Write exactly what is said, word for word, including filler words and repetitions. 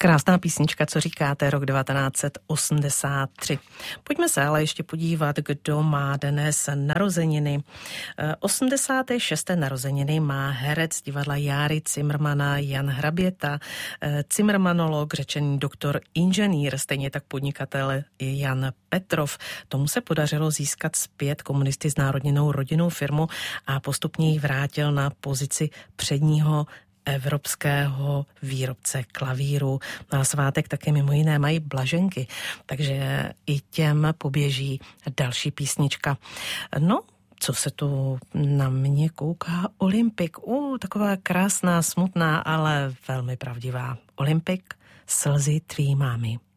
Krásná písnička, co říkáte, rok devatenáct set osmdesát tři. Pojďme se ale ještě podívat, kdo má dnes narozeniny. osmdesáté šesté narozeniny má herec divadla Járy Cimrmana Jan Hraběta, cimrmanolog, řečený doktor inženýr, stejně tak podnikatel Jan Petrov. Tomu se podařilo získat zpět komunisty znárodněnou rodinnou firmu a postupně ji vrátil na pozici předního evropského výrobce klavíru. Na svátek také mimo jiné mají Blaženky, takže i těm poběží další písnička. No, co se tu na mě kouká? Olympik. Uh, taková krásná, smutná, ale velmi pravdivá. Olympik, slzy tvý mámy.